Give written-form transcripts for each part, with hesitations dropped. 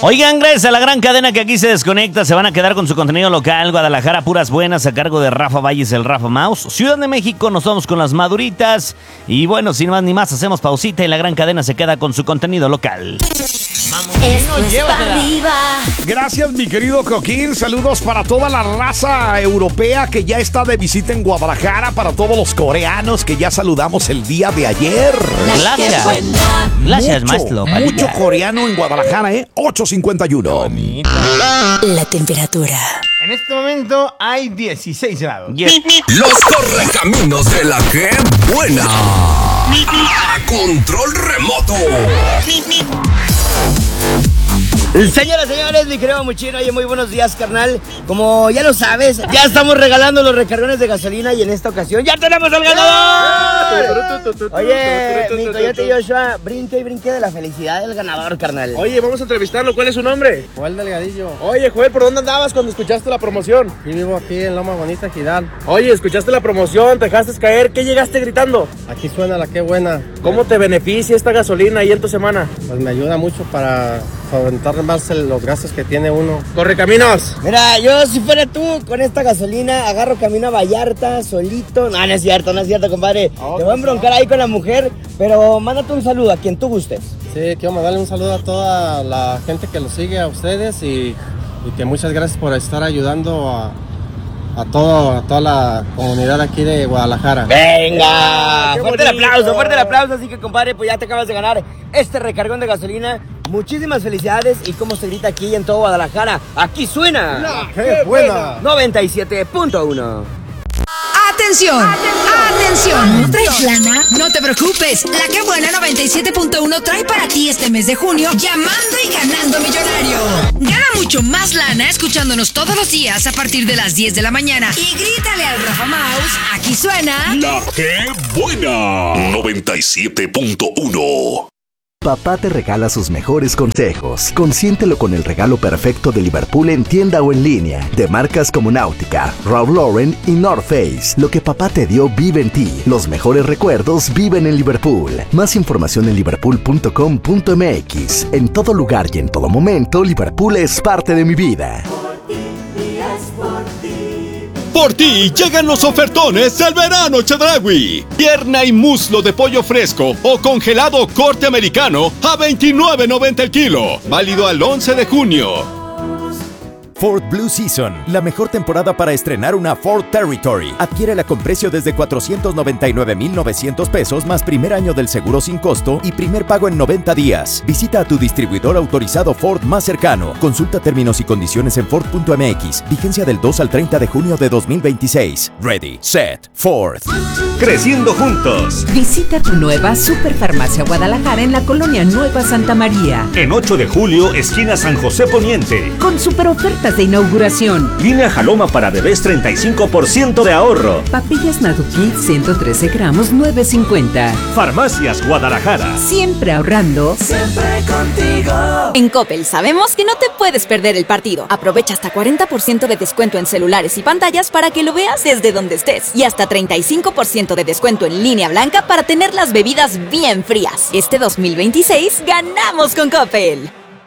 Oigan, gracias a la gran cadena que aquí se desconecta, se van a quedar con su contenido local. Guadalajara, puras buenas, a cargo de Rafa Valles, el Rafa Mouse. Ciudad de México, nos vamos con las maduritas. Y bueno, sin más ni más, hacemos pausita y la gran cadena se queda con su contenido local. Gracias, mi querido Coquín. Saludos para toda la raza europea que ya está de visita en Guadalajara, para todos los coreanos que ya saludamos el día de ayer. Gracias, maestro. Mucho coreano en Guadalajara, 8:51. La temperatura. En este momento hay 16 grados. Los correcaminos de la que buena. A control remoto. Señoras, señores, mi querido Muchino, oye, muy buenos días, carnal. Como ya lo sabes, ya estamos regalando los recargones de gasolina y en esta ocasión ¡ya tenemos al ganador! Oye, mi Coyote Joshua, brinque y brinque de la felicidad del ganador, carnal. Oye, vamos a entrevistarlo. ¿Cuál es su nombre? Joel Delgadillo. Oye, Joel, ¿por dónde andabas cuando escuchaste la promoción? Yo vivo aquí en Loma Bonita, Gidal. Oye, escuchaste la promoción, te dejaste caer. ¿Qué llegaste gritando? Aquí suena la que buena. ¿Cómo te beneficia esta gasolina ahí en tu semana? Pues me ayuda mucho para solventar más los gastos que tiene uno. Correcaminos. Mira, yo si fuera tú, con esta gasolina, agarro camino a Vallarta, solito. No es cierto, compadre. Te voy a embroncar ahí con la mujer, pero mándate un saludo a quien tú gustes. Sí, quiero mandarle un saludo a toda la gente que los sigue, a ustedes, y que muchas gracias por estar ayudando a toda la comunidad aquí de Guadalajara. ¡Venga! Fuerte el aplauso. Así que, compadre, pues ya te acabas de ganar este recargón de gasolina. Muchísimas felicidades. Y como se grita aquí en todo Guadalajara, aquí suena ¡Qué buena! 97.1. ¡Atención! ¡Atención! ¿No traes lana? No te preocupes. La que buena 97.1 trae para ti este mes de junio llamando y ganando millonario. Gana mucho más lana escuchándonos todos los días a partir de las 10 de la mañana. Y grítale al Rafa Mouse. Aquí suena La que buena. 97.1. Papá te regala sus mejores consejos. Consiéntelo con el regalo perfecto de Liverpool en tienda o en línea. De marcas como Náutica, Ralph Lauren y North Face. Lo que papá te dio vive en ti. Los mejores recuerdos viven en Liverpool. Más información en liverpool.com.mx. En todo lugar y en todo momento, Liverpool es parte de mi vida. Por ti llegan los ofertones del verano Chedraui. Pierna y muslo de pollo fresco o congelado corte americano a $29.90 el kilo. Válido al 11 de junio. Ford Blue Season, la mejor temporada para estrenar una Ford Territory. Adquiérela con precio desde $499,900 más primer año del seguro sin costo y primer pago en 90 días. Visita a tu distribuidor autorizado Ford más cercano. Consulta términos y condiciones en Ford.mx. Vigencia del 2 al 30 de junio de 2026. Ready, set, Ford. Creciendo juntos. Visita tu nueva Superfarmacia Guadalajara en la colonia Nueva Santa María. En 8 de julio, esquina San José Poniente. Con super ofertas de inauguración. Línea Jaloma para bebés 35% de ahorro. Papillas Naduquit 113 gramos 9.50. Farmacias Guadalajara. Siempre ahorrando. Siempre contigo. En Coppel sabemos que no te puedes perder el partido. Aprovecha hasta 40% de descuento en celulares y pantallas para que lo veas desde donde estés. Y hasta 35% de descuento en línea blanca para tener las bebidas bien frías. Este 2026 ganamos con Coppel.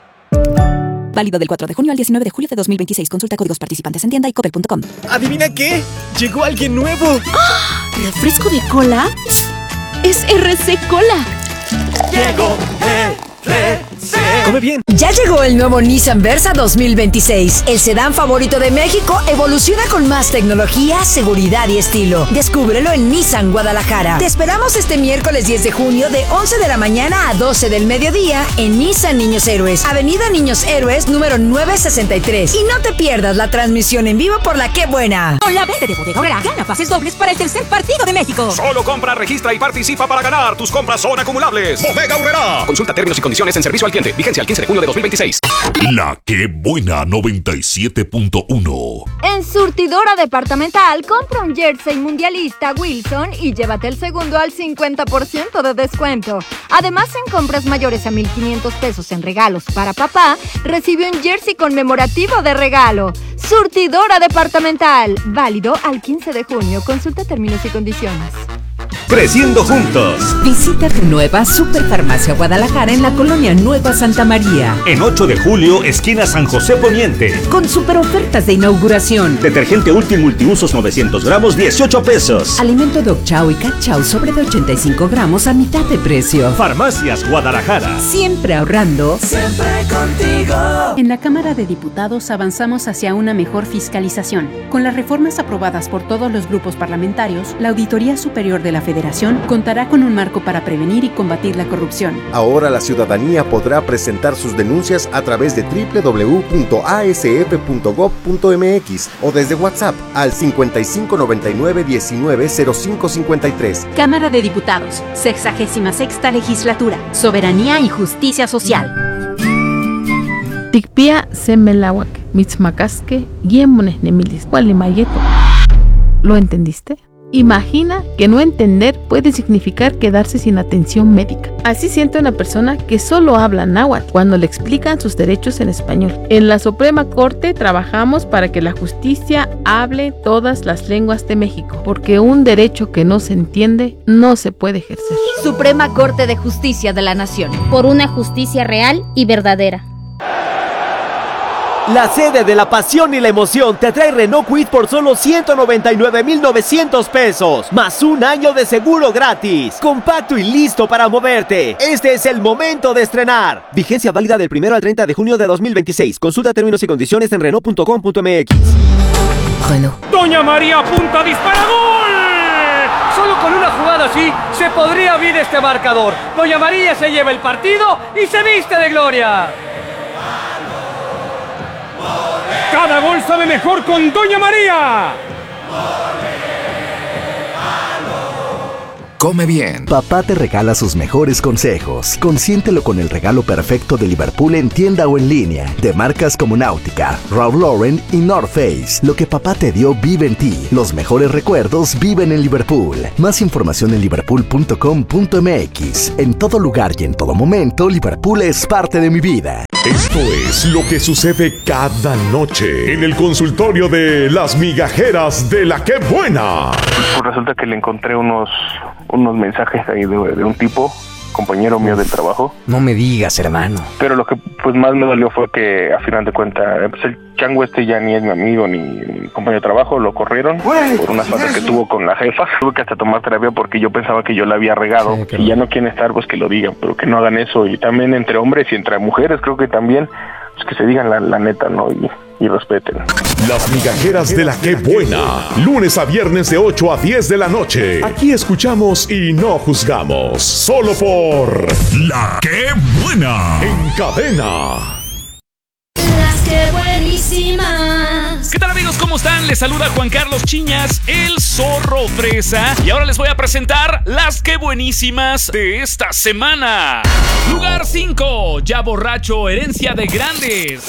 Válido del 4 de junio al 19 de julio de 2026. Consulta códigos participantes en tienda y coppel.com. ¿Adivina qué? Llegó alguien nuevo. ¡Oh! ¿Refresco de cola? ¡Es RC Cola! Llegó RC. Come bien. Ya llegó el nuevo Nissan Versa 2026. El sedán favorito de México evoluciona con más tecnología, seguridad y estilo. Descúbrelo en Nissan Guadalajara. Te esperamos este miércoles 10 de junio de 11 de la mañana a 12 del mediodía en Nissan Niños Héroes, Avenida Niños Héroes, número 963. Y no te pierdas la transmisión en vivo por La Qué Buena. Con la venta de Bodega Aurrera, gana pases dobles para el tercer partido de México. Solo compra, registra y participa para ganar. Tus compras son acumulables. Bodega Aurrera. Consulta términos y condiciones en servicio al cliente. Vigencia al 15 de junio de 2026. La que buena 97.1. En Surtidora Departamental, compra un jersey mundialista Wilson y llévate el segundo al 50% de descuento. Además, en compras mayores a 1,500 pesos en regalos para papá, recibe un jersey conmemorativo de regalo. Surtidora Departamental, válido al 15 de junio. Consulta términos y condiciones. creciendo juntos. Visita tu nueva Superfarmacia Guadalajara en la colonia Nueva Santa María. En 8 de julio, esquina San José Poniente. Con super ofertas de inauguración. Detergente Útil multiusos 900 gramos, 18 pesos. Alimento Dog Chow y Cat Chow sobre de 85 gramos a mitad de precio. Farmacias Guadalajara. Siempre ahorrando. Siempre contigo. En la Cámara de Diputados avanzamos hacia una mejor fiscalización. Con las reformas aprobadas por todos los grupos parlamentarios, la Auditoría Superior de la Federación contará con un marco para prevenir y combatir la corrupción. Ahora la ciudadanía podrá presentar sus denuncias a través de www.asf.gov.mx o desde WhatsApp al 5599-190553. Cámara de Diputados, 66ª Legislatura, Soberanía y Justicia Social. Tikpia semelawak, mitzmacasque, guiemones nemilis, gualimayeto. ¿Lo entendiste? Imagina que no entender puede significar quedarse sin atención médica. Así siente una persona que solo habla náhuatl cuando le explican sus derechos en español. En la Suprema Corte trabajamos para que la justicia hable todas las lenguas de México, porque un derecho que no se entiende no se puede ejercer. Suprema Corte de Justicia de la Nación. Por una justicia real y verdadera. La sede de la pasión y la emoción te trae Renault Kwid por solo 199,900 pesos, más un año de seguro gratis. Compacto y listo para moverte. Este es el momento de estrenar. Vigencia válida del 1 al 30 de junio de 2026. Consulta términos y condiciones en Renault.com.mx. Renault. Doña María apunta, dispara, ¡gol! Solo con una jugada así se podría abrir este marcador. Doña María se lleva el partido y se viste de gloria. Cada gol sabe mejor con Doña María. Come bien. Papá te regala sus mejores consejos. Consiéntelo con el regalo perfecto de Liverpool en tienda o en línea. De marcas como Náutica, Ralph Lauren y North Face. Lo que papá te dio vive en ti. Los mejores recuerdos viven en Liverpool. Más información en liverpool.com.mx. En todo lugar y en todo momento, Liverpool es parte de mi vida. Esto es lo que sucede cada noche en el consultorio de las migajeras de la que buena. Pues resulta que le encontré unos mensajes ahí de un tipo, compañero mío del trabajo. No me digas, hermano. Pero lo que pues más me dolió fue que a final de cuentas pues el chango este ya ni es mi amigo ni mi compañero de trabajo, lo corrieron por unas faltas que tuvo con la jefa. Tuve que hasta tomar terapia porque yo pensaba que yo la había regado, sí, y ya no quieren estar, pues que lo digan, pero que no hagan eso. Y también entre hombres y entre mujeres creo que también pues que se digan la neta, ¿no? Y respeten. Las migajeras de la que buena. Lunes a viernes de 8 a 10 de la noche. Aquí escuchamos y no juzgamos. Solo por La que buena. En cadena. Las que buenísimas. ¿Qué tal, amigos? ¿Cómo están? Les saluda Juan Carlos Chiñas, el Zorro Fresa. Y ahora les voy a presentar las que buenísimas de esta semana. Lugar 5, Ya borracho, herencia de grandes.